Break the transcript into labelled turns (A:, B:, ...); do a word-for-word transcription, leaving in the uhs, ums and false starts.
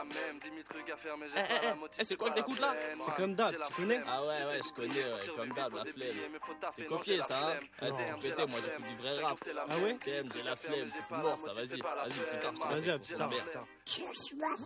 A: Eh, eh, eh, c'est quoi que t'écoutes là?
B: C'est comme d'hab, tu connais?
A: Ah ouais, ouais, je connais, ouais, comme d'hab, la flemme. C'est copié ça, hein? Ouais, c'est tout pété, moi j'écoute du vrai rap.
B: Ah ouais?
A: T M, j'ai la flemme, c'est tout mort ça, vas-y, vas-y, plus tard, je te laisse.
B: Vas-y, à plus tard.